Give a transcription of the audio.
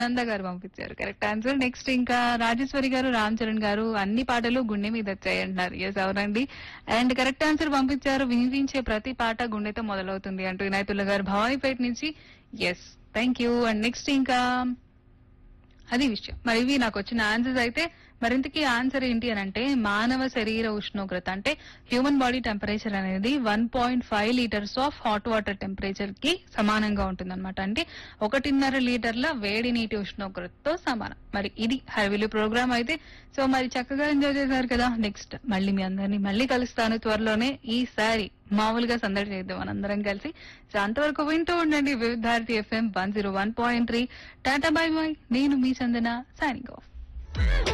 నంద గారు పంపించారు correct answer. Next ఇంకా రాజేశ్వరి గారు, రామ్ చరణ్ గారు అన్ని పాటలు గుండె మీద వచ్చాయి అంటారు. ఎస్ అవునండి. అండ్ కరెక్ట్ ఆన్సర్ పంపించారు. వినిపించే ప్రతి పాట గుండెతో మొదలవుతుంది అంటూ ఇనాయతుల్లా గారు భవానీపేట నుంచి. Yes thank you. And next ఇంకా అది విషయం. మరి ఇవి నాకు వచ్చిన ఆన్సర్స్ అయితే మరింతకీ ఆన్సర్ ఏంటి అని అంటే మానవ శరీర ఉష్ణోగ్రత అంటే హ్యూమన్ బాడీ టెంపరేచర్ అనేది 1.5 litres of hot water temperature కి సమానంగా ఉంటుందన్నమాట. అంటే 1.5 లీటర్ల వేడి నీటి ఉష్ణోగ్రతతో సమానం. మరి ఇది హర్విలు ప్రోగ్రామ్ అయితే. సో మరి చక్కగా ఎంజాయ్ చేశారు కదా. నెక్స్ట్ మళ్ళీ మీ అందరినీ మళ్ళీ కలుస్తాను త్వరలోనే. ఈసారి మామూలుగా సందడి చేద్దాం మనందరం కలిసి. సో అంతవరకు వింటూ ఉండండి వివిధ Bharati FM 101.3. Tata bye by. నేను మీ చందన సైనింగ్ ఆఫ్.